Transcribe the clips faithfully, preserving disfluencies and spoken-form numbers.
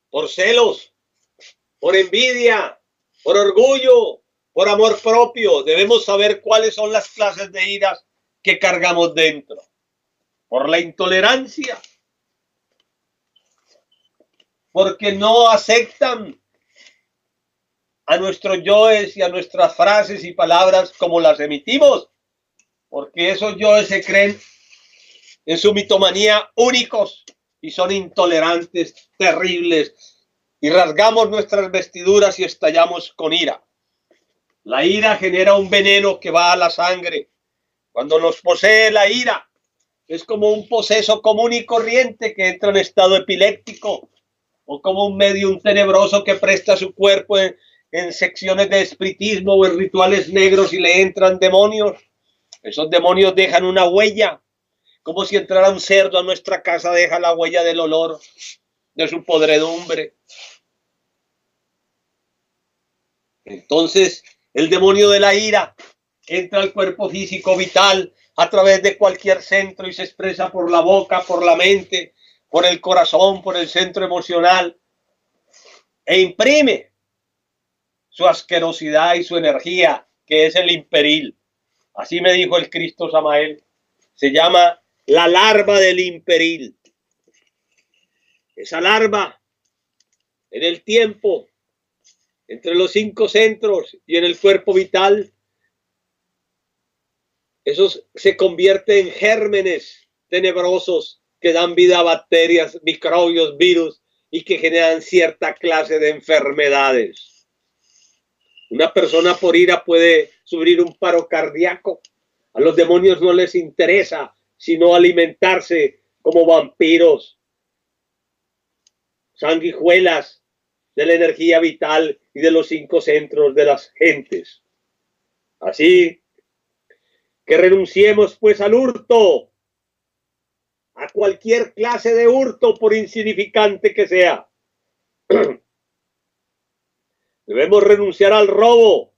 por celos, por envidia, por orgullo, por amor propio. Debemos saber cuáles son las clases de iras que cargamos dentro. Por la intolerancia, porque no aceptan a nuestros yoes y a nuestras frases y palabras como las emitimos, porque esos yoes se creen en su mitomanía únicos y son intolerantes, terribles, y rasgamos nuestras vestiduras y estallamos con ira. La ira genera un veneno que va a la sangre. Cuando nos posee la ira, es como un poseso común y corriente que entra en estado epiléptico, o como un medium tenebroso que presta su cuerpo en, en secciones de espiritismo o en rituales negros y le entran demonios. Esos demonios dejan una huella, como si entrara un cerdo a nuestra casa, deja la huella del olor, de su podredumbre. Entonces, el demonio de la ira entra al cuerpo físico vital a través de cualquier centro y se expresa por la boca, por la mente, por el corazón, por el centro emocional, e imprime su asquerosidad y su energía, que es el imperil. Así me dijo el Cristo Samael. Se llama la larva del imperil. Esa larva, en el tiempo, entre los cinco centros y en el cuerpo vital, esos se convierte en gérmenes tenebrosos que dan vida a bacterias, microbios, virus y que generan cierta clase de enfermedades. Una persona por ira puede sufrir un paro cardíaco. A los demonios no les interesa sino alimentarse como vampiros, sanguijuelas de la energía vital y de los cinco centros de las gentes. Así que renunciemos pues al hurto, a cualquier clase de hurto, por insignificante que sea. Debemos renunciar al robo,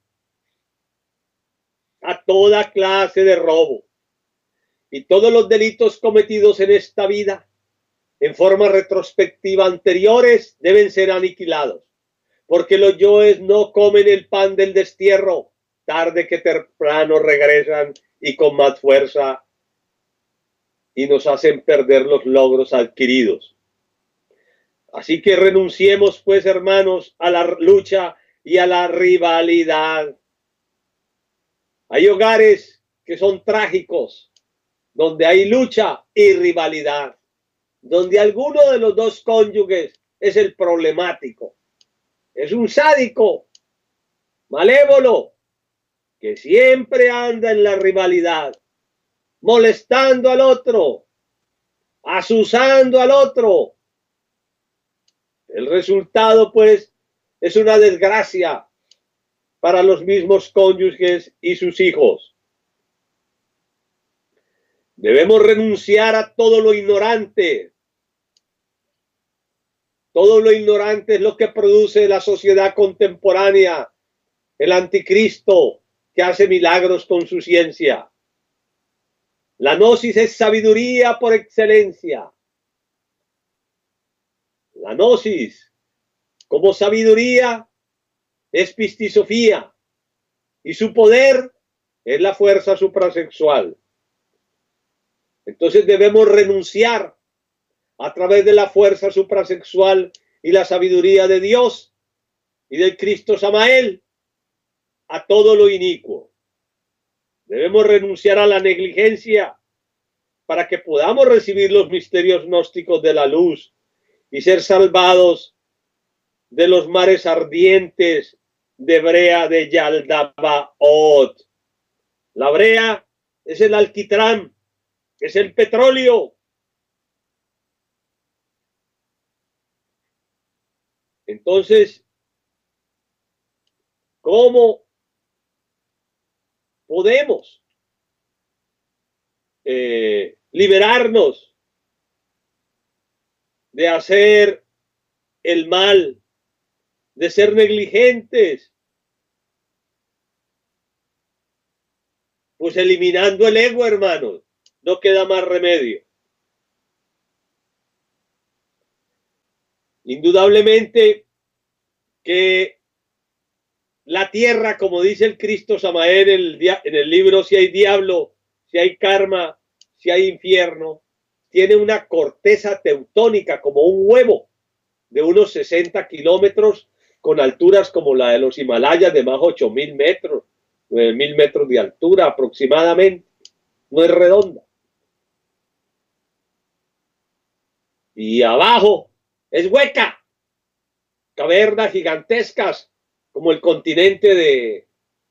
a toda clase de robo. Y todos los delitos cometidos en esta vida, en forma retrospectiva anteriores, deben ser aniquilados. Porque los yoes no comen el pan del destierro, tarde que temprano regresan y con más fuerza y nos hacen perder los logros adquiridos. Así que renunciemos pues, hermanos, a la lucha y a la rivalidad. Hay hogares que son trágicos, donde hay lucha y rivalidad, donde alguno de los dos cónyuges es el problemático, es un sádico, malévolo, que siempre anda en la rivalidad, molestando al otro, azuzando al otro. El resultado, pues, es una desgracia para los mismos cónyuges y sus hijos. Debemos renunciar a todo lo ignorante. Todo lo ignorante es lo que produce la sociedad contemporánea, el anticristo que hace milagros con su ciencia. La gnosis es sabiduría por excelencia. La gnosis, como sabiduría, es pistisofía y su poder es la fuerza suprasexual. Entonces debemos renunciar a través de la fuerza suprasexual y la sabiduría de Dios y del Cristo Samael a todo lo inicuo. Debemos renunciar a la negligencia para que podamos recibir los misterios gnósticos de la luz y ser salvados de los mares ardientes de brea de Yaldabaoth. La brea es el alquitrán, es el petróleo. Entonces, ¿cómo podemos eh, liberarnos de hacer el mal, de ser negligentes? Pues eliminando el ego, hermanos. No queda más remedio. Indudablemente que la tierra, como dice el Cristo Samael en el, en el libro Si hay diablo, si hay karma, si hay infierno, tiene una corteza teutónica como un huevo de unos sesenta kilómetros con alturas como la de los Himalayas de más ocho mil metros, nueve mil metros de altura aproximadamente. No es redonda. Y abajo es hueca. Cavernas gigantescas como el continente de,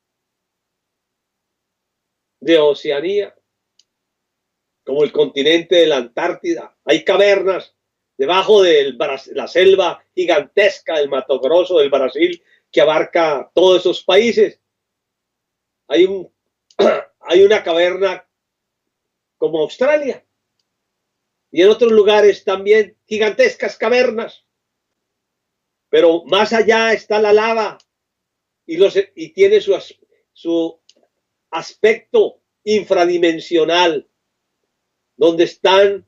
de Oceanía, como el continente de la Antártida. Hay cavernas debajo de la selva gigantesca del Mato Grosso del Brasil que abarca todos esos países. Hay, un, hay una caverna como Australia y en otros lugares también gigantescas cavernas. Pero más allá está la lava y, los, y tiene su, su aspecto infradimensional, donde están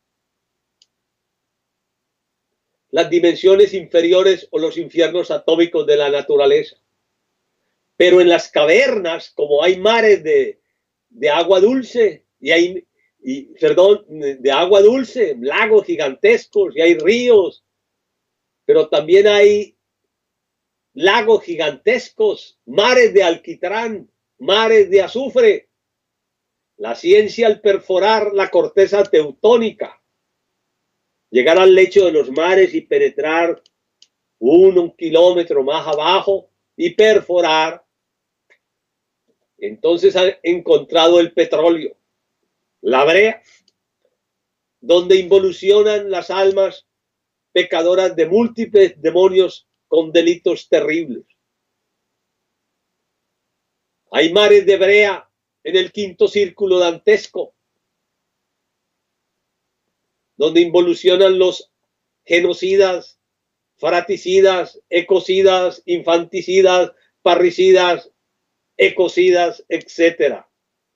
las dimensiones inferiores o los infiernos atómicos de la naturaleza. Pero en las cavernas, como hay mares de, de agua dulce, y hay, y, perdón, de agua dulce, lagos gigantescos, y hay ríos, pero también hay lagos gigantescos, mares de alquitrán, mares de azufre. La ciencia, al perforar la corteza teutónica, llegar al lecho de los mares y penetrar uno, un kilómetro más abajo y perforar, entonces ha encontrado el petróleo, la brea, donde involucionan las almas pecadoras de múltiples demonios con delitos terribles. Hay mares de brea en el quinto círculo dantesco, donde involucionan los genocidas, fraticidas, ecocidas, infanticidas, parricidas, ecocidas, etcétera.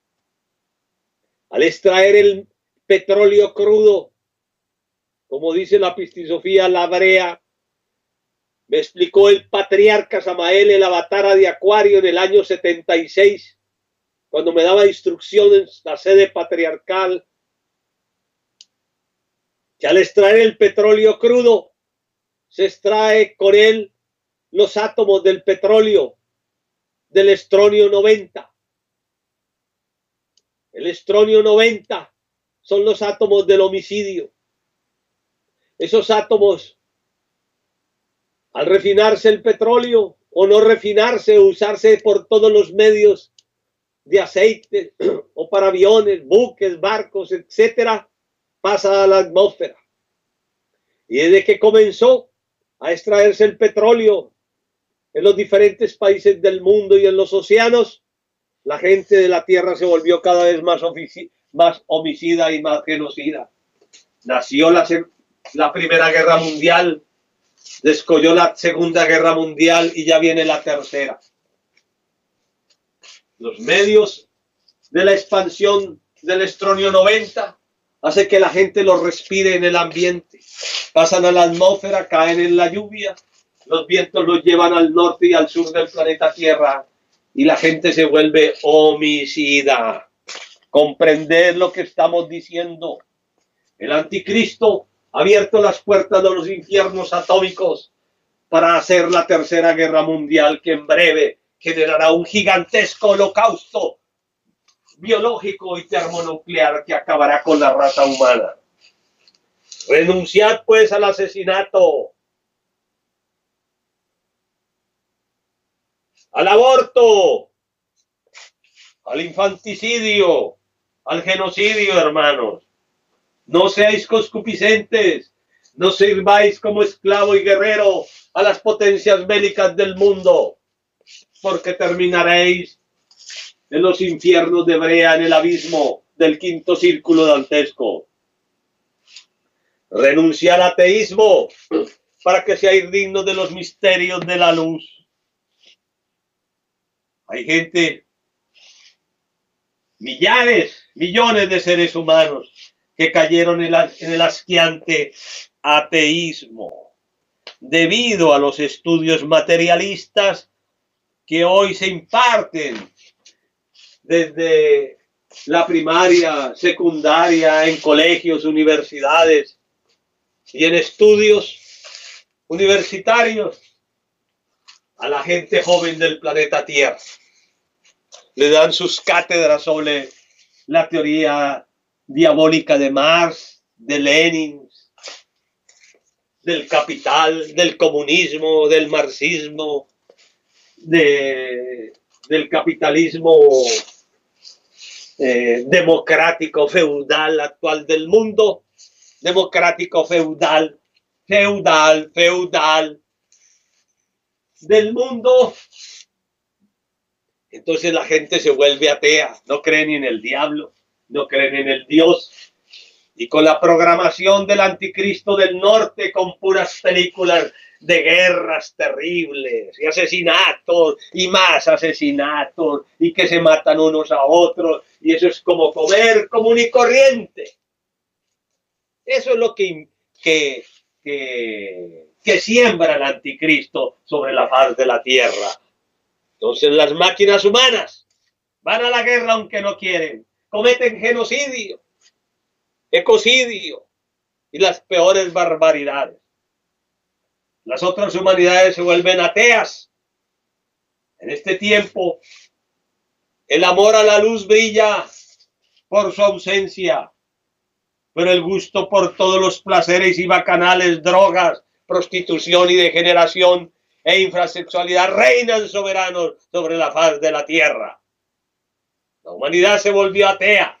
Al extraer el petróleo crudo, como dice la Pistisofía, la brea, me explicó el patriarca Samael, el avatara de Acuario, en el año setenta y seis, cuando me daba instrucciones la sede patriarcal, que al extraer el petróleo crudo, se extrae con él los átomos del petróleo, del estronio noventa. El estronio noventa son los átomos del homicidio. Esos átomos, al refinarse el petróleo o no refinarse, usarse por todos los medios de aceite o para aviones, buques, barcos, etcétera, pasa a la atmósfera. Y desde que comenzó a extraerse el petróleo en los diferentes países del mundo y en los océanos, la gente de la Tierra se volvió cada vez más, más homicida y más genocida. Nació la, la Primera Guerra Mundial, descolló la Segunda Guerra Mundial y ya viene la Tercera. Los medios de la expansión del estronio noventa hace que la gente lo respire en el ambiente. Pasan a la atmósfera, caen en la lluvia, los vientos los llevan al norte y al sur del planeta Tierra y la gente se vuelve homicida. Comprender lo que estamos diciendo. El anticristo ha abierto las puertas de los infiernos atómicos para hacer la Tercera Guerra Mundial, que en breve generará un gigantesco holocausto biológico y termonuclear que acabará con la raza humana. Renunciad pues al asesinato, al aborto, al infanticidio, al genocidio, hermanos. No seáis concupiscentes, no sirváis como esclavo y guerrero a las potencias bélicas del mundo, porque terminaréis en los infiernos de brea, en el abismo del quinto círculo dantesco. Renuncia al ateísmo para que seáis dignos de los misterios de la luz. Hay gente, millares, millones de seres humanos que cayeron en, la, en el asqueante ateísmo. debido a los estudios materialistas que hoy se imparten desde la primaria, secundaria, en colegios, universidades y en estudios universitarios a la gente joven del planeta Tierra. Le dan sus cátedras sobre la teoría diabólica de Marx, de Lenin, del capital, del comunismo, del marxismo, de, del capitalismo eh, democrático feudal actual del mundo, democrático feudal, feudal, feudal del mundo. Entonces la gente se vuelve atea, no cree ni en el diablo, no creen en el Dios. Y con la programación del anticristo del norte, con puras películas de guerras terribles y asesinatos y más asesinatos y que se matan unos a otros, y eso es como comer común y corriente. Eso es lo que, que, que, que siembra el anticristo sobre la faz de la tierra. Entonces las máquinas humanas van a la guerra aunque no quieren, cometen genocidio, ecocidio y las peores barbaridades. Las otras humanidades se vuelven ateas. En este tiempo, el amor a la luz brilla por su ausencia, pero el gusto por todos los placeres y bacanales, drogas, prostitución y degeneración e infrasexualidad reinan soberanos sobre la faz de la tierra. La humanidad se volvió atea.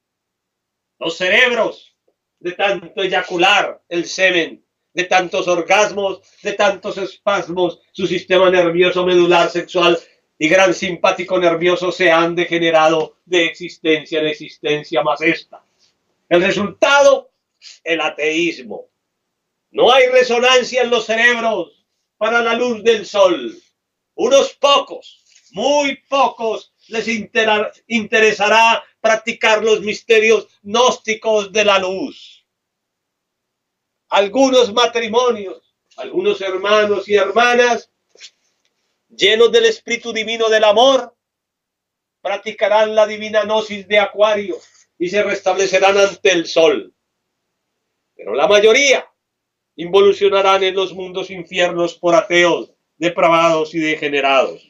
Los cerebros, de tanto eyacular el semen, de tantos orgasmos, de tantos espasmos, su sistema nervioso medular sexual y gran simpático nervioso se han degenerado de existencia en existencia más esta. El resultado, el ateísmo. No hay resonancia en los cerebros para la luz del sol. Unos pocos, muy pocos, les inter- interesará practicar los misterios gnósticos de la luz. Algunos matrimonios, algunos hermanos y hermanas, llenos del espíritu divino del amor, practicarán la divina gnosis de Acuario y se restablecerán ante el sol. Pero la mayoría involucionarán en los mundos infiernos por ateos, depravados y degenerados.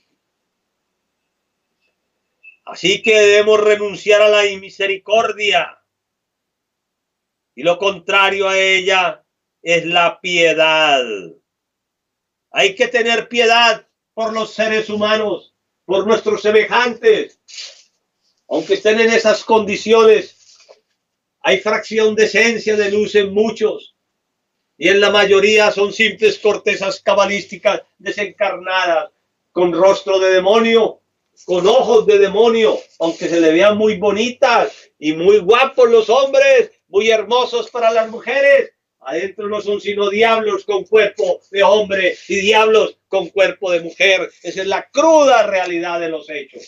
Así que debemos renunciar a la misericordia, y lo contrario a ella es la piedad. Hay que tener piedad por los seres humanos, por nuestros semejantes. Aunque estén en esas condiciones, hay fracción de esencia de luz en muchos, y en la mayoría son simples cortezas cabalísticas desencarnadas, con rostro de demonio, con ojos de demonio, aunque se le vean muy bonitas y muy guapos los hombres, muy hermosos para las mujeres. Adentro no son sino diablos con cuerpo de hombre y diablos con cuerpo de mujer. Esa es la cruda realidad de los hechos.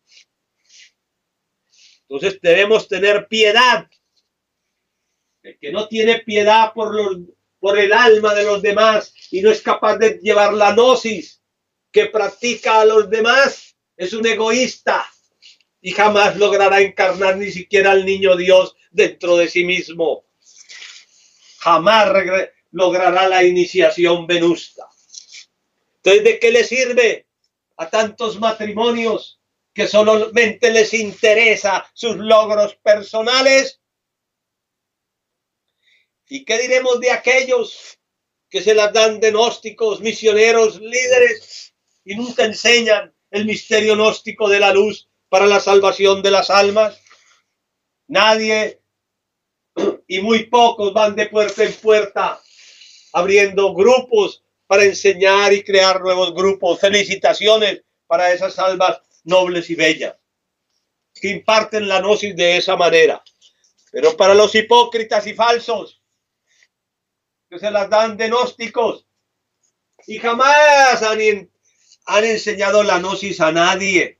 Entonces debemos tener piedad. El que no tiene piedad por, los, por el alma de los demás y no es capaz de llevar la gnosis que practica a los demás, es un egoísta y jamás logrará encarnar ni siquiera al niño Dios dentro de sí mismo. Jamás logrará la iniciación venusta. Entonces, ¿de qué le sirve a tantos matrimonios que solamente les interesa sus logros personales? ¿Y qué diremos de aquellos que se las dan de gnósticos, misioneros, líderes y nunca enseñan el misterio gnóstico de la luz para la salvación de las almas? Nadie y muy pocos van de puerta en puerta abriendo grupos para enseñar y crear nuevos grupos. Felicitaciones para esas almas nobles y bellas que imparten la gnosis de esa manera. Pero para los hipócritas y falsos que se las dan de gnósticos y jamás han han enseñado la gnosis a nadie.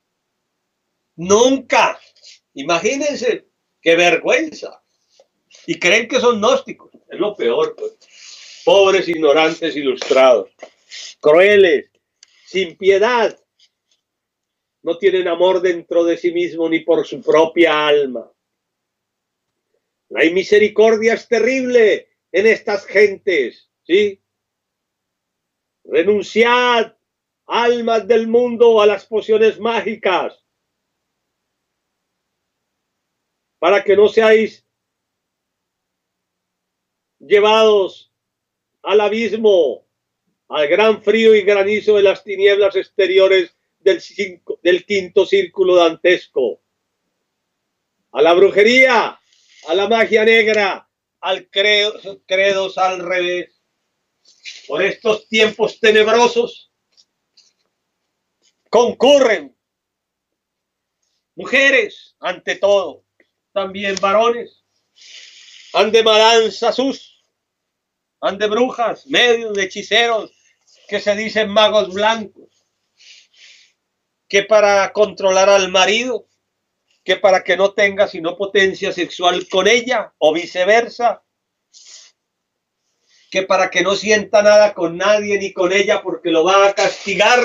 Nunca. Imagínense, qué vergüenza. Y creen que son gnósticos. Es lo peor, pues. pobres, ignorantes, ilustrados, crueles, sin piedad, no tienen amor dentro de sí mismo ni por su propia alma. La misericordia es terrible en estas gentes, ¿sí? Renunciad, almas del mundo, a las pociones mágicas, para que no seáis llevados al abismo, al gran frío y granizo de las tinieblas exteriores del, cinco, del quinto círculo dantesco, a la brujería, a la magia negra, al credo, credos al revés. Por estos tiempos tenebrosos concurren mujeres, ante todo, también varones, han de malanzas, han de brujas, medios, de hechiceros, que se dicen magos blancos, que para controlar al marido, que para que no tenga sino potencia sexual con ella, o viceversa, que para que no sienta nada con nadie ni con ella porque lo va a castigar,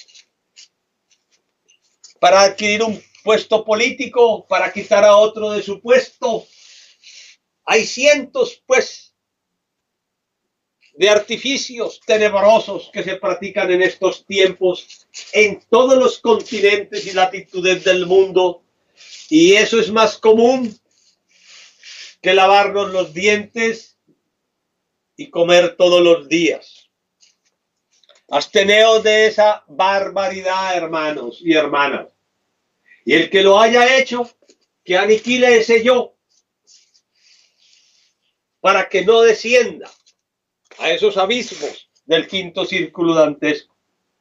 para adquirir un puesto político, para quitar a otro de su puesto. Hay cientos, pues, de artificios tenebrosos que se practican en estos tiempos en todos los continentes y latitudes del mundo, y eso es más común que lavarnos los dientes y comer todos los días. Absteneos de esa barbaridad, hermanos y hermanas. Y el que lo haya hecho, que aniquile ese yo, para que no descienda a esos abismos del quinto círculo dantesco.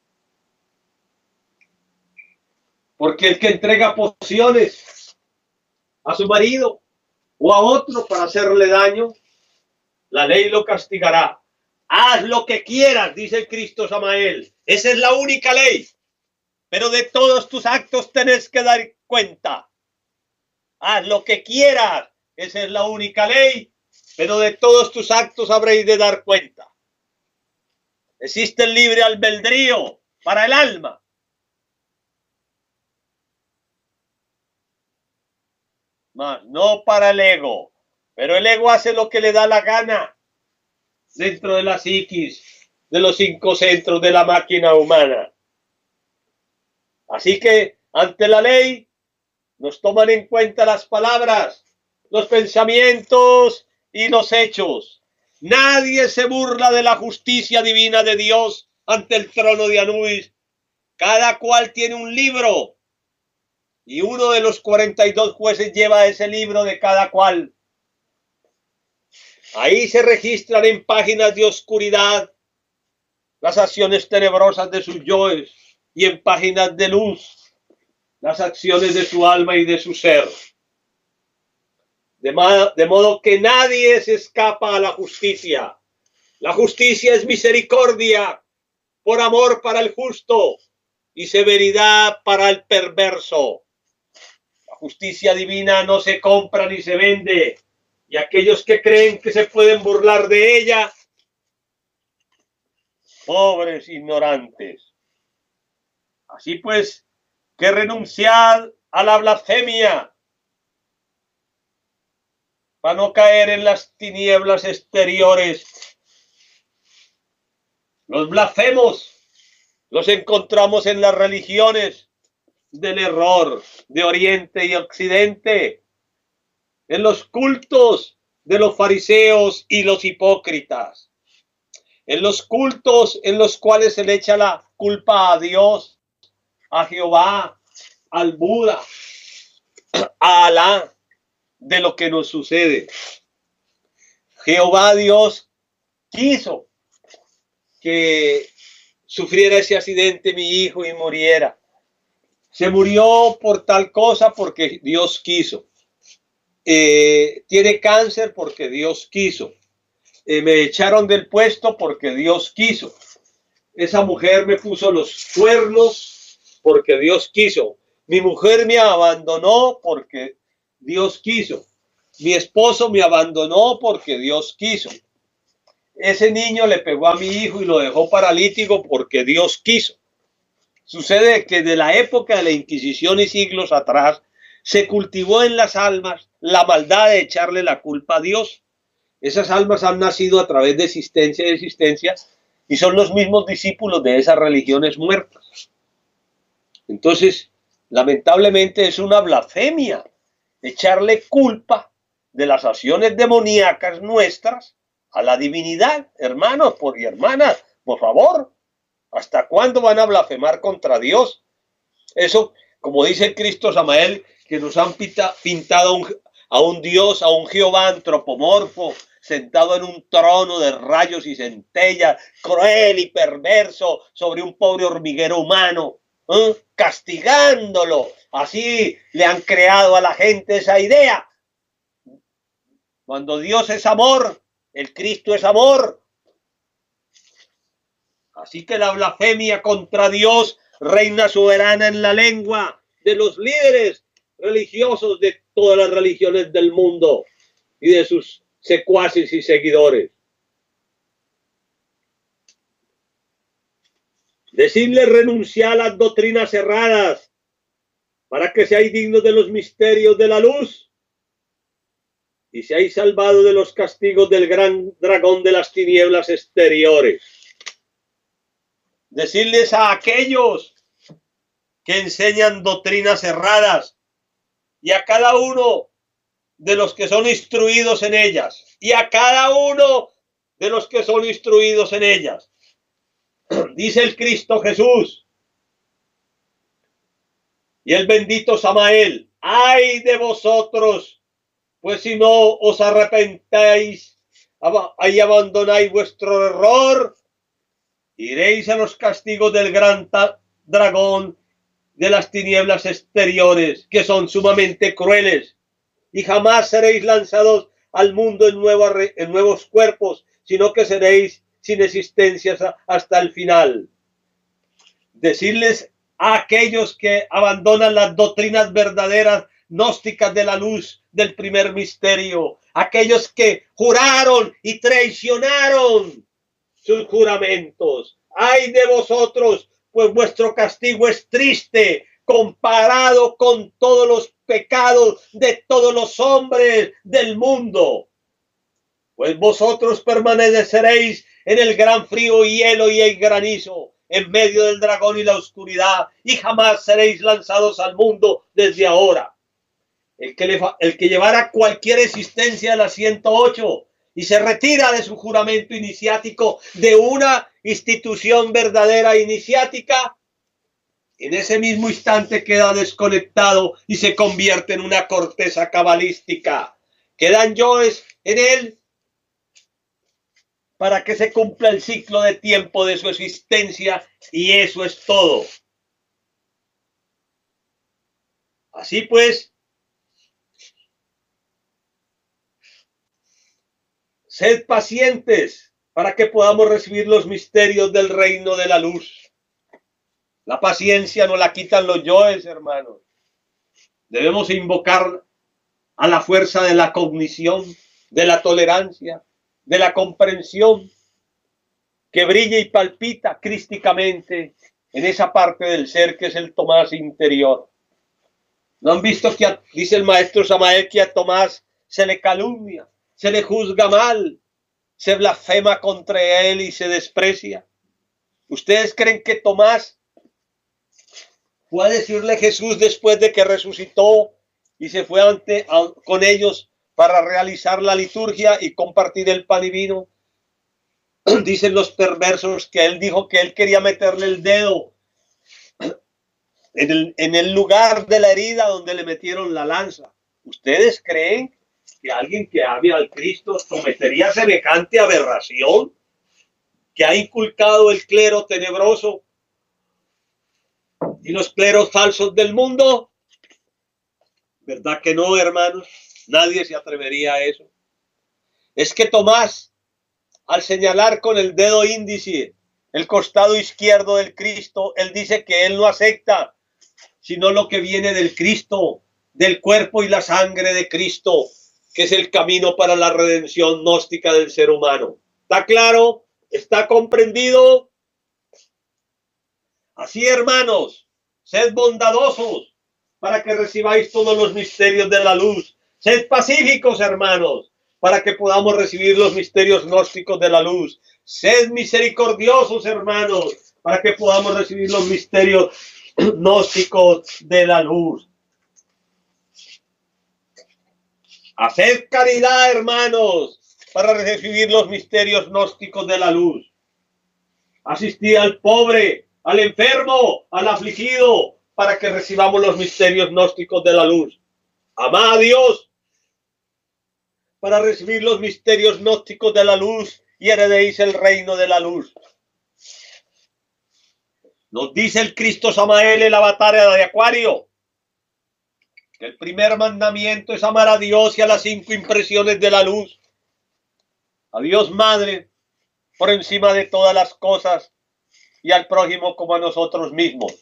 Porque el que entrega pociones a su marido o a otro para hacerle daño, la ley lo castigará. Haz lo que quieras, dice Cristo Samael. Esa es la única ley. Pero de todos tus actos tenés que dar cuenta. Haz lo que quieras. Esa es la única ley. Pero de todos tus actos habréis de dar cuenta. Existe el libre albedrío para el alma. Mas no para el ego. Pero el ego hace lo que le da la gana dentro de la psiquis, de los cinco centros de la máquina humana. Así que ante la ley nos toman en cuenta las palabras, los pensamientos y los hechos. Nadie se burla de la justicia divina de Dios ante el trono de Anubis. Cada cual tiene un libro y uno de los cuarenta y dos jueces lleva ese libro de cada cual. Ahí se registran en páginas de oscuridad las acciones tenebrosas de sus yoes y en páginas de luz las acciones de su alma y de su ser. De, de modo que nadie se escapa a la justicia. La justicia es misericordia por amor para el justo y severidad para el perverso. La justicia divina no se compra ni se vende. Y aquellos que creen que se pueden burlar de ella, pobres ignorantes. Así pues, que renunciad a la blasfemia para no caer en las tinieblas exteriores. Los blasfemos los encontramos en las religiones del error de Oriente y Occidente, en los cultos de los fariseos y los hipócritas, en los cultos en los cuales se le echa la culpa a Dios, a Jehová, al Buda, a Alá, de lo que nos sucede. Jehová Dios quiso que sufriera ese accidente mi hijo y muriera. Se murió por tal cosa porque Dios quiso. Eh, tiene cáncer porque Dios quiso. Eh, me echaron del puesto porque Dios quiso. Esa mujer me puso los cuernos porque Dios quiso. Mi mujer me abandonó porque Dios quiso. Mi esposo me abandonó porque Dios quiso. ese niño le pegó a mi hijo y lo dejó paralítico porque Dios quiso. Sucede que de la época de la Inquisición y siglos atrás se cultivó en las almas la maldad de echarle la culpa a Dios. Esas almas han nacido a través de existencia y existencia y son los mismos discípulos de esas religiones muertas. Entonces, lamentablemente es una blasfemia echarle culpa de las acciones demoníacas nuestras a la divinidad. Hermanos por, y hermanas, por favor, ¿hasta cuándo van a blasfemar contra Dios? Eso, como dice Cristo Samael, que nos han pita, pintado a un, a un Dios, a un Jehová antropomorfo, sentado en un trono de rayos y centellas, cruel y perverso sobre un pobre hormiguero humano, ¿eh? castigándolo. Así le han creado a la gente esa idea. Cuando Dios es amor, el Cristo es amor. Así que la blasfemia contra Dios reina soberana en la lengua de los líderes religiosos de todas las religiones del mundo y de sus secuaces y seguidores. Decirles renunciar a las doctrinas erradas para que seáis dignos de los misterios de la luz y seáis salvados de los castigos del gran dragón de las tinieblas exteriores. Decirles a aquellos que enseñan doctrinas erradas y a cada uno de los que son instruidos en ellas y a cada uno de los que son instruidos en ellas. Dice el Cristo Jesús y el bendito Samael: ay de vosotros, pues si no os arrepentáis y abandonáis vuestro error, iréis a los castigos del gran dragón de las tinieblas exteriores, que son sumamente crueles, y jamás seréis lanzados al mundo en, nueva, en nuevos cuerpos, sino que seréis sin existencia hasta el final. Decirles a aquellos que abandonan las doctrinas verdaderas gnósticas de la luz del primer misterio, aquellos que juraron y traicionaron sus juramentos: ay de vosotros, pues vuestro castigo es triste comparado con todos los pecados de todos los hombres del mundo. Pues vosotros permaneceréis en el gran frío, hielo y el granizo, en medio del dragón y la oscuridad, y jamás seréis lanzados al mundo desde ahora. El que, le, el que llevara cualquier existencia a la ciento ocho y se retira de su juramento iniciático de una institución verdadera iniciática, en ese mismo instante queda desconectado y se convierte en una corteza cabalística. Quedan yoes en él para que se cumpla el ciclo de tiempo de su existencia, y eso es todo. Así pues, sed pacientes para que podamos recibir los misterios del reino de la luz. La paciencia no la quitan los yoes, hermanos. Debemos invocar a la fuerza de la cognición, de la tolerancia, de la comprensión, que brilla y palpita crísticamente en esa parte del ser que es el Tomás interior. ¿No han visto que a, dice el maestro Samael, que a Tomás se le calumnia, se le juzga mal, se blasfema contra él y se desprecia? ¿Ustedes creen que Tomás fue a decirle a Jesús después de que resucitó y se fue ante, a, con ellos para realizar la liturgia y compartir el pan y vino? Dicen los perversos que él dijo que él quería meterle el dedo en el, en el lugar de la herida donde le metieron la lanza. ¿Ustedes creen que alguien que ame al Cristo cometería semejante aberración que ha inculcado el clero tenebroso y los cleros falsos del mundo? ¿Verdad que no, hermanos? Nadie se atrevería a eso. Es que Tomás, al señalar con el dedo índice el costado izquierdo del Cristo, él dice que él no acepta sino lo que viene del Cristo, del cuerpo y la sangre de Cristo, que es el camino para la redención gnóstica del ser humano. ¿Está claro? ¿Está comprendido? Así, hermanos, sed bondadosos para que recibáis todos los misterios de la luz. Sed pacíficos, hermanos, para que podamos recibir los misterios gnósticos de la luz. Sed misericordiosos, hermanos, para que podamos recibir los misterios gnósticos de la luz. Haced caridad, hermanos, para recibir los misterios gnósticos de la luz. Asistid al pobre, al enfermo, al afligido, para que recibamos los misterios gnósticos de la luz. Amad a Dios para recibir los misterios gnósticos de la luz y heredéis el reino de la luz. Nos dice el Cristo Samael en la batalla de Acuario que el primer mandamiento es amar a Dios y a las cinco impresiones de la luz. A Dios Madre por encima de todas las cosas y al prójimo como a nosotros mismos.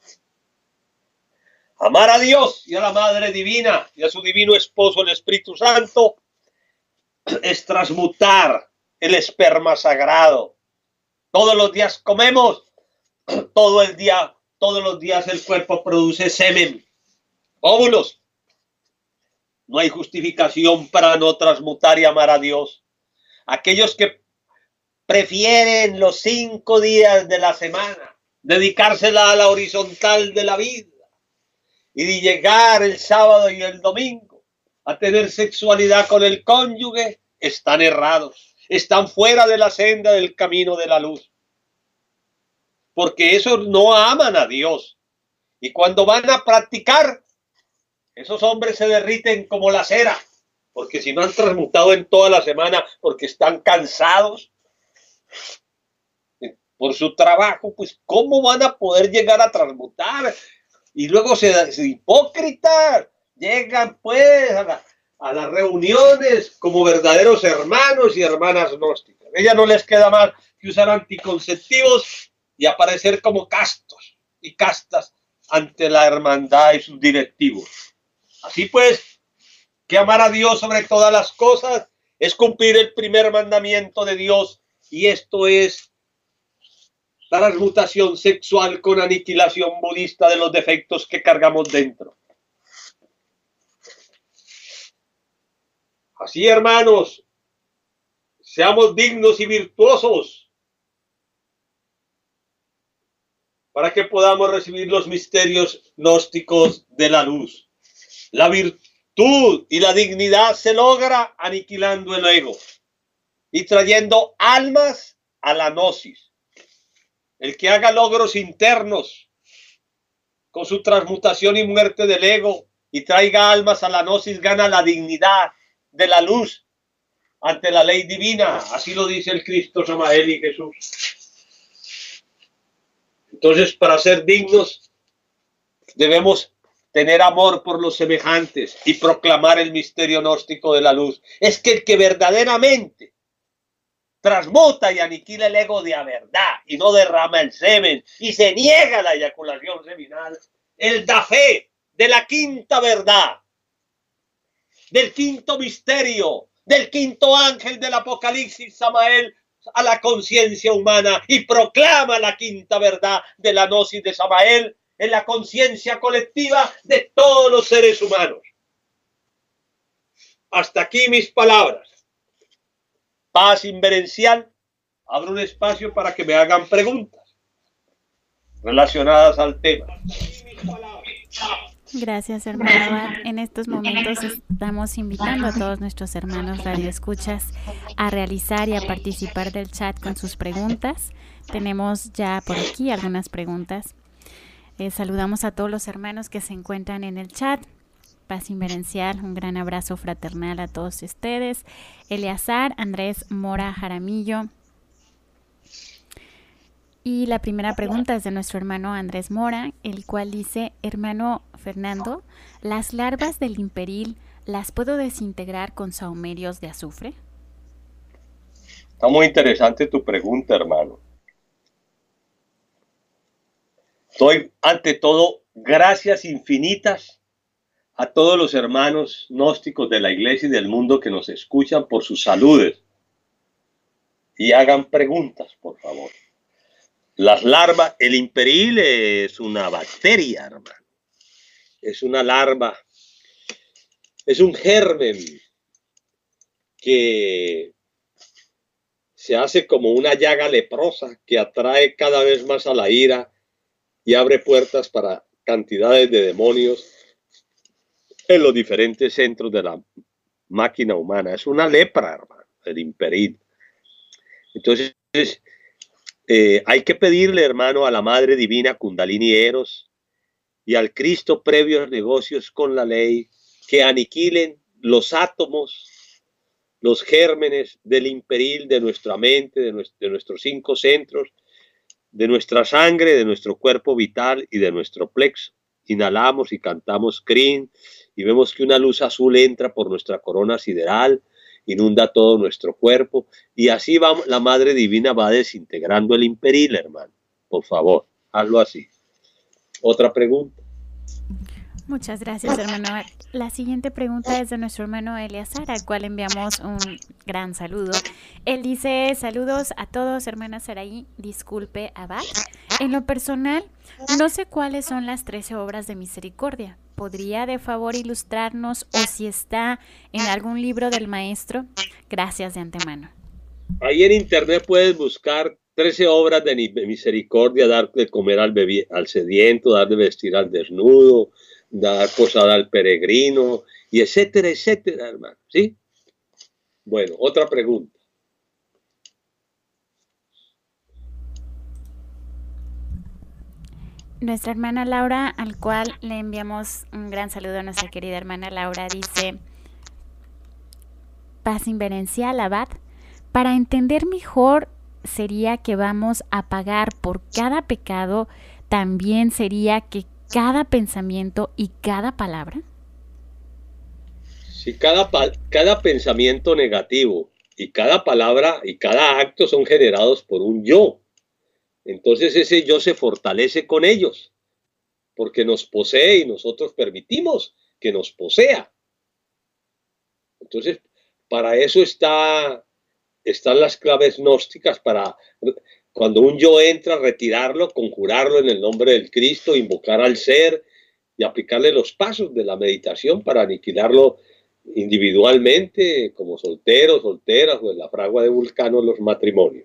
Amar a Dios y a la Madre Divina y a su divino esposo el Espíritu Santo es transmutar el esperma sagrado. Todos los días comemos, todo el día, todos los días el cuerpo produce semen, óvulos. No hay justificación para no transmutar y amar a Dios. Aquellos que prefieren los cinco días de la semana, dedicársela a la horizontal de la vida y de llegar el sábado y el domingo a tener sexualidad con el cónyuge, están errados, están fuera de la senda del camino de la luz. Porque esos no aman a Dios. Y cuando van a practicar, esos hombres se derriten como la cera. Porque si no han transmutado en toda la semana, porque están cansados por su trabajo, pues ¿cómo van a poder llegar a transmutar? Y luego se, se hipócritas, llegan pues a, la, a las reuniones como verdaderos hermanos y hermanas gnósticas. A ellas no les queda más que usar anticonceptivos y aparecer como castos y castas ante la hermandad y sus directivos. Así pues, que amar a Dios sobre todas las cosas es cumplir el primer mandamiento de Dios, y esto es la transmutación sexual con aniquilación budista de los defectos que cargamos dentro. Así, hermanos, seamos dignos y virtuosos para que podamos recibir los misterios gnósticos de la luz. La virtud y la dignidad se logra aniquilando el ego y trayendo almas a la gnosis. El que haga logros internos con su transmutación y muerte del ego y traiga almas a la gnosis gana la dignidad de la luz ante la ley divina. Así lo dice el Cristo Samael y Jesús. Entonces, para ser dignos, debemos tener amor por los semejantes y proclamar el misterio gnóstico de la luz. Es que el que verdaderamente transmuta y aniquila el ego de a verdad y no derrama el semen y se niega a la eyaculación seminal, él da fe de la quinta verdad, del quinto misterio, del quinto ángel del Apocalipsis, Samael, a la conciencia humana, y proclama la quinta verdad de la gnosis de Samael en la conciencia colectiva de todos los seres humanos. Hasta aquí mis palabras. Paz inverencial. Abro un espacio para que me hagan preguntas relacionadas al tema. Gracias, hermano Abad. En estos momentos estamos invitando a todos nuestros hermanos radioescuchas a realizar y a participar del chat con sus preguntas. Tenemos ya por aquí algunas preguntas. Eh, saludamos a todos los hermanos que se encuentran en el chat. Paz inverencial, un gran abrazo fraternal a todos ustedes. Eleazar, Andrés Mora Jaramillo. Y la primera pregunta es de nuestro hermano Andrés Mora, el cual dice: hermano Fernando, ¿las larvas del imperil las puedo desintegrar con sahumerios de azufre? Está muy interesante tu pregunta, hermano. Doy ante todo gracias infinitas a todos los hermanos gnósticos de la iglesia y del mundo que nos escuchan por sus saludes. y hagan preguntas, por favor. Las larvas, el imperil es una bacteria, hermano. Es una larva, es un germen que se hace como una llaga leprosa que atrae cada vez más a la ira y abre puertas para cantidades de demonios en los diferentes centros de la máquina humana. Es una lepra, hermano, el imperil. Entonces, eh, hay que pedirle, hermano, a la Madre Divina Kundalini Eros y al Cristo previos negocios con la ley que aniquilen los átomos, los gérmenes del imperil de nuestra mente, de, nuestro, de nuestros cinco centros, de nuestra sangre, de nuestro cuerpo vital y de nuestro plexo. Inhalamos y cantamos Krin y vemos que una luz azul entra por nuestra corona sideral, inunda todo nuestro cuerpo y así va, la Madre Divina va desintegrando el imperil, hermano. Por favor, hazlo así. Otra pregunta. Muchas gracias, hermano. La siguiente pregunta es de nuestro hermano Eleazar, al cual enviamos un gran saludo. Él dice, saludos a todos, hermana Saraí, disculpe, Abad. En lo personal, no sé cuáles son las trece obras de misericordia. ¿Podría de favor ilustrarnos o si está en algún libro del maestro? Gracias de antemano. Ahí en internet puedes buscar trece obras de misericordia, dar de comer al, al sediento, dar de vestir al desnudo, dar posada al peregrino, y etcétera, etcétera, hermano, ¿sí? Bueno, otra pregunta. Nuestra hermana Laura, al cual le enviamos un gran saludo a nuestra querida hermana Laura, dice, paz inverencial, Abad, para entender mejor sería que vamos a pagar por cada pecado, también sería que cada pensamiento y cada palabra. Si cada, cada pensamiento negativo y cada palabra y cada acto son generados por un yo, entonces ese yo se fortalece con ellos, porque nos posee y nosotros permitimos que nos posea. Entonces, para eso está, están las claves gnósticas, para cuando un yo entra, retirarlo, conjurarlo en el nombre del Cristo, invocar al ser y aplicarle los pasos de la meditación para aniquilarlo individualmente, como solteros, solteras o en la fragua de Vulcano, los matrimonios.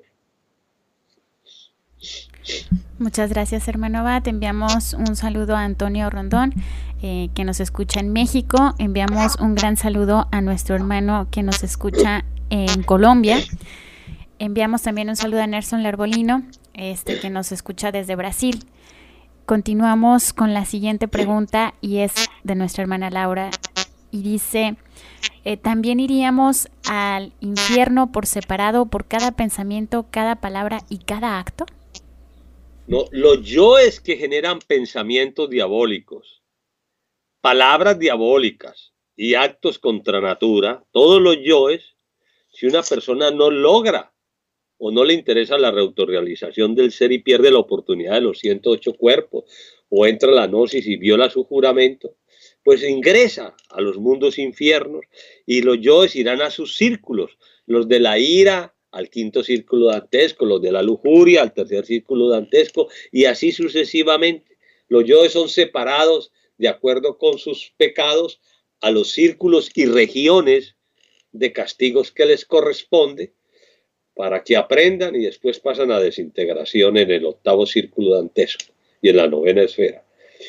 Muchas gracias, hermano Abad. Enviamos un saludo a Antonio Rondón, eh, que nos escucha en México. Enviamos un gran saludo a nuestro hermano que nos escucha en Colombia. Enviamos también un saludo a Nelson Larbolino, este, que nos escucha desde Brasil. Continuamos con la siguiente pregunta y es de nuestra hermana Laura y dice, eh, ¿también iríamos al infierno por separado por cada pensamiento, cada palabra y cada acto? No, los yoes que generan pensamientos diabólicos, palabras diabólicas y actos contra natura, todos los yoes, si una persona no logra o no le interesa la reautorrealización del ser y pierde la oportunidad de los ciento ocho cuerpos, o entra a la gnosis y viola su juramento, pues ingresa a los mundos infiernos y los yoes irán a sus círculos, los de la ira al quinto círculo dantesco, los de la lujuria al tercer círculo dantesco, y así sucesivamente. Los yoes son separados de acuerdo con sus pecados a los círculos y regiones de castigos que les corresponde, para que aprendan y después pasan a desintegración en el octavo círculo dantesco y en la novena esfera.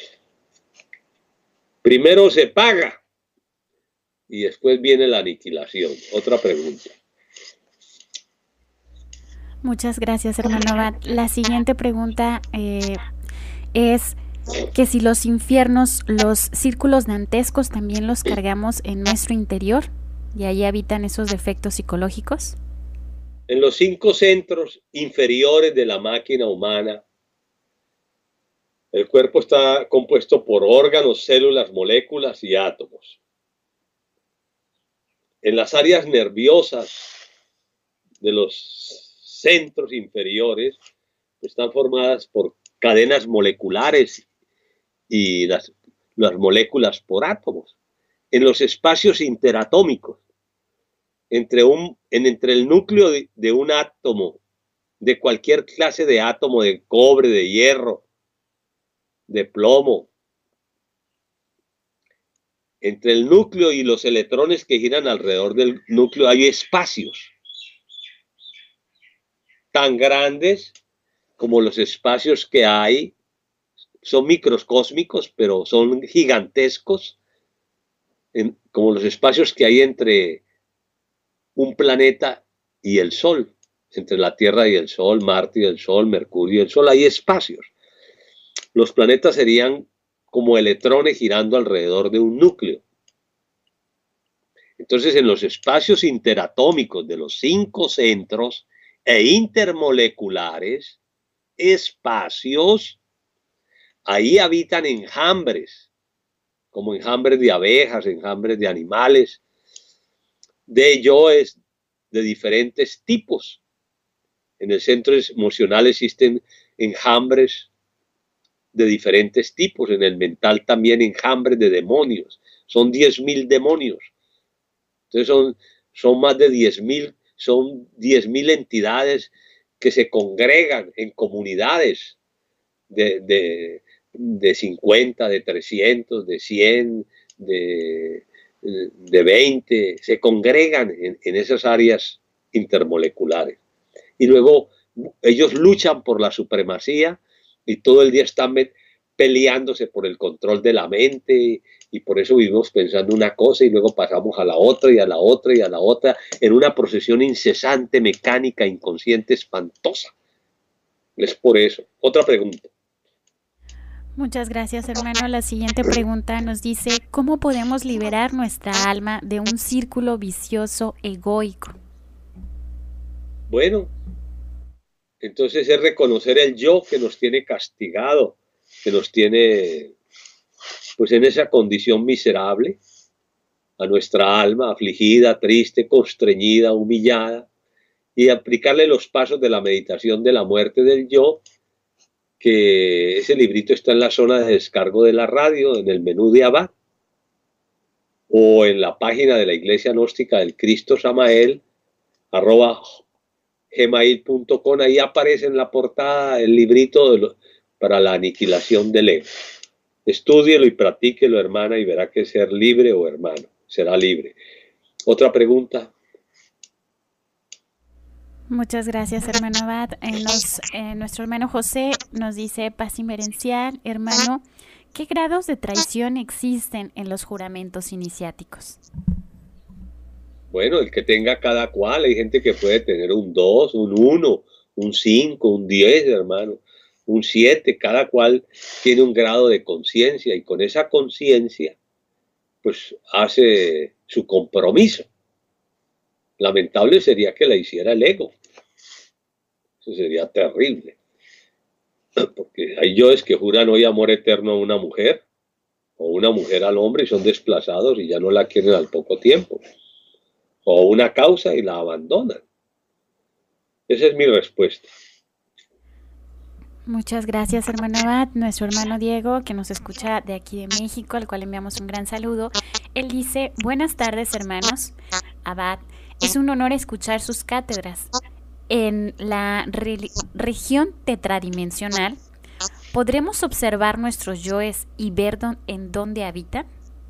Primero se paga y después viene la aniquilación. Otra pregunta. Muchas gracias, hermano Abad. La siguiente pregunta eh, es que si los infiernos, los círculos dantescos también los cargamos en nuestro interior y ahí habitan esos defectos psicológicos. En los cinco centros inferiores de la máquina humana, el cuerpo está compuesto por órganos, células, moléculas y átomos. En las áreas nerviosas de los centros inferiores están formadas por cadenas moleculares y las, las moléculas por átomos. En los espacios interatómicos, entre, un, en, entre el núcleo de, de un átomo, de cualquier clase de átomo, de cobre, de hierro, de plomo, entre el núcleo y los electrones que giran alrededor del núcleo hay espacios tan grandes como los espacios que hay, son microscósmicos, pero son gigantescos, en, como los espacios que hay entre un planeta y el Sol, entre la Tierra y el Sol, Marte y el Sol, Mercurio y el Sol, hay espacios. Los planetas serían como electrones girando alrededor de un núcleo. Entonces, en los espacios interatómicos de los cinco centros e intermoleculares, espacios, ahí habitan enjambres, como enjambres de abejas, enjambres de animales, de yoes de diferentes tipos. En el centro emocional existen enjambres de diferentes tipos, en el mental también enjambres de demonios, son diez mil demonios. Entonces son, son más de diez mil, son diez mil entidades que se congregan en comunidades de, de, de cincuenta, de trescientos, de cien, de, de veinte, se congregan en, en esas áreas intermoleculares. Y luego ellos luchan por la supremacía y todo el día están peleándose por el control de la mente, y por eso vivimos pensando una cosa y luego pasamos a la otra y a la otra y a la otra en una procesión incesante, mecánica, inconsciente, espantosa. Es por eso. Otra pregunta. Muchas gracias, hermano. La siguiente pregunta nos dice, ¿cómo podemos liberar nuestra alma de un círculo vicioso egoico? Bueno, entonces es reconocer el yo que nos tiene castigado, que nos tiene pues en esa condición miserable, a nuestra alma afligida, triste, constreñida, humillada, y aplicarle los pasos de la meditación de la muerte del yo, que ese librito está en la zona de descargo de la radio, en el menú de Abad, o en la página de la Iglesia Gnóstica del Cristo Samael, arroba gmail punto com, ahí aparece en la portada el librito de lo, para la aniquilación del ego. Estúdielo y practíquelo, hermana, y verá que ser libre o hermano, será libre. Otra pregunta. Muchas gracias, hermano Abad. Eh, nos, eh, nuestro hermano José nos dice, paz inmerencial, hermano, ¿qué grados de traición existen en los juramentos iniciáticos? Bueno, el que tenga cada cual, hay gente que puede tener un dos, un uno, un cinco, un diez, hermano, un siete, cada cual tiene un grado de conciencia y con esa conciencia pues hace su compromiso. Lamentable sería que la hiciera el ego. Eso sería terrible. Porque hay yoes que juran hoy amor eterno a una mujer o una mujer al hombre y son desplazados y ya no la quieren al poco tiempo. O una causa y la abandonan. Esa es mi respuesta. Muchas gracias, hermano Abad. Nuestro hermano Diego, que nos escucha de aquí de México, al cual enviamos un gran saludo. Él dice, buenas tardes, hermanos. Abad, es un honor escuchar sus cátedras. En la re región tetradimensional, ¿podremos observar nuestros yoes y ver en dónde habitan?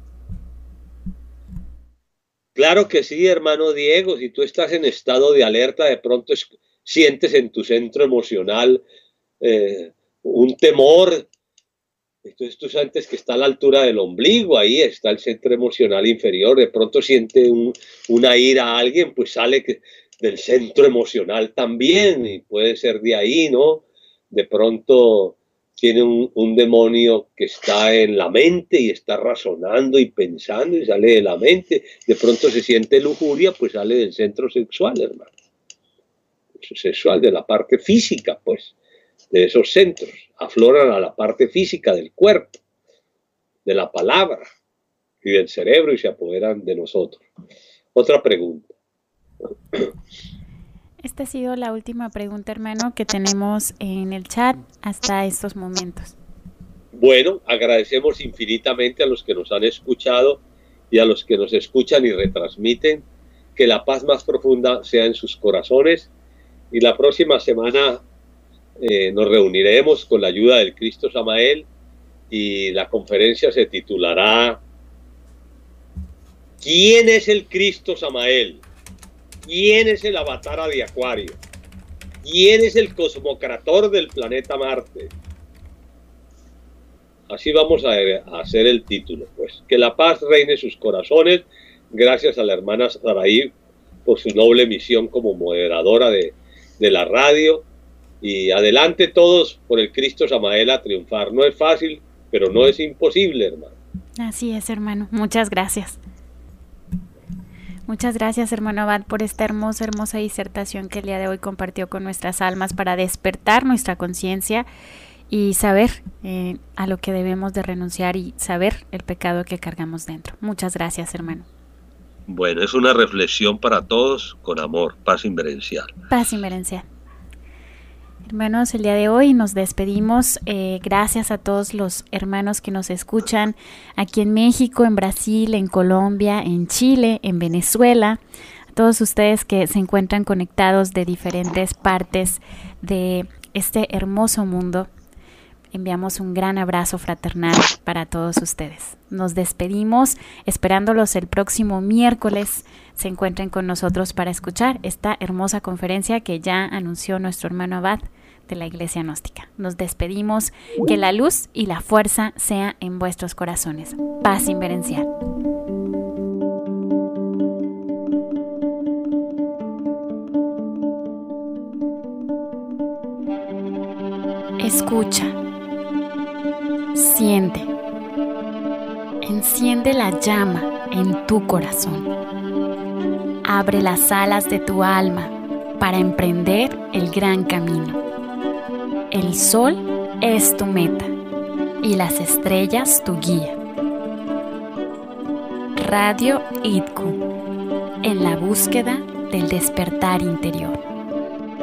Claro que sí, hermano Diego. Si tú estás en estado de alerta, de pronto es, sientes en tu centro emocional eh, un temor. Entonces tú sientes que está a la altura del ombligo, ahí está el centro emocional inferior. De pronto siente un, una ira a alguien, pues sale que, del centro emocional también, y puede ser de ahí, ¿no? De pronto tiene un, un demonio que está en la mente y está razonando y pensando y sale de la mente. De pronto se siente lujuria, pues sale del centro sexual, hermano. Sexual, de la parte física, pues, de esos centros. Afloran a la parte física del cuerpo, de la palabra y del cerebro y se apoderan de nosotros. Otra pregunta. Esta ha sido la última pregunta, hermano, que tenemos en el chat hasta estos momentos. Bueno, agradecemos infinitamente a los que nos han escuchado y a los que nos escuchan y retransmiten, que la paz más profunda sea en sus corazones. Y la próxima semana eh, nos reuniremos con la ayuda del Cristo Samael y la conferencia se titulará ¿Quién es el Cristo Samael? ¿Quién es el Avatara de Acuario? ¿Quién es el cosmocrator del planeta Marte? Así vamos a, a hacer el título, pues. Que la paz reine en sus corazones. Gracias a la hermana Saraí por su noble misión como moderadora de, de la radio. Y adelante todos por el Cristo Samael a triunfar. No es fácil, pero no es imposible, hermano. Así es, hermano. Muchas gracias. Muchas gracias, hermano Abad, por esta hermosa, hermosa disertación que el día de hoy compartió con nuestras almas para despertar nuestra conciencia y saber eh, a lo que debemos de renunciar y saber el pecado que cargamos dentro. Muchas gracias, hermano. Bueno, es una reflexión para todos con amor, paz inmerencial. Paz inmerencial. Hermanos, el día de hoy nos despedimos. Eh, gracias a todos los hermanos que nos escuchan aquí en México, en Brasil, en Colombia, en Chile, en Venezuela. A todos ustedes que se encuentran conectados de diferentes partes de este hermoso mundo. Enviamos un gran abrazo fraternal para todos ustedes. Nos despedimos esperándolos el próximo miércoles. Se encuentren con nosotros para escuchar esta hermosa conferencia que ya anunció nuestro hermano Abad de la Iglesia Gnóstica. Nos despedimos. Que la luz y la fuerza sea en vuestros corazones. Paz inmerencial. Escucha. Siente, enciende la llama en tu corazón. Abre las alas de tu alma para emprender el gran camino. El sol es tu meta y las estrellas tu guía. Radio I D C U, en la búsqueda del despertar interior.